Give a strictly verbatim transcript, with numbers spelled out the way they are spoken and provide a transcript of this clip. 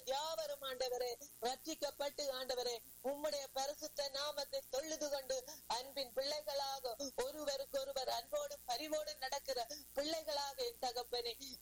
யாவரும் ஆண்டவரே ரட்சிக்கப்பட்டு ஆண்டவரே உம்முடைய பரிசுத்த நாமத்தை தொழுது கொண்டு அன்பின் பிள்ளைகளாக ஒருவருக்கு ஒருவர் அன்போடும் பரிவோடும் நடக்கிற பிள்ளைகளாக என் தகப்பனே